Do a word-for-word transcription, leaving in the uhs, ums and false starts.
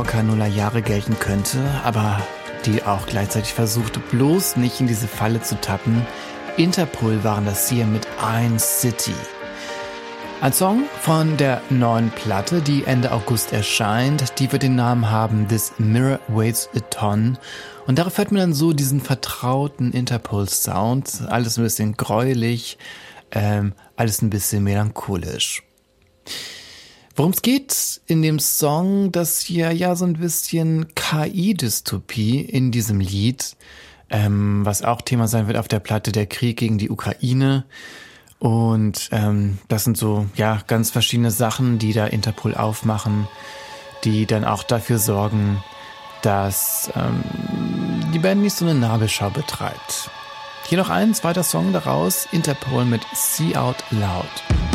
Rock'n'Roller-Jahre gelten könnte, aber die auch gleichzeitig versuchte, bloß nicht in diese Falle zu tappen. Interpol waren das hier mit Ein City. Ein Song von der neuen Platte, die Ende August erscheint. Die wird den Namen haben This Mirror Weighs a Ton. Und darauf hört man dann so diesen vertrauten Interpol-Sound. Alles ein bisschen gräulich, ähm, alles ein bisschen melancholisch. Worum es geht in dem Song, das hier ja so ein bisschen K I-Dystopie in diesem Lied, ähm, was auch Thema sein wird auf der Platte, der Krieg gegen die Ukraine. Und ähm, das sind so ja ganz verschiedene Sachen, die da Interpol aufmachen, die dann auch dafür sorgen, dass ähm, die Band nicht so eine Nabelschau betreibt. Hier noch ein zweiter Song daraus, Interpol mit See Out Loud.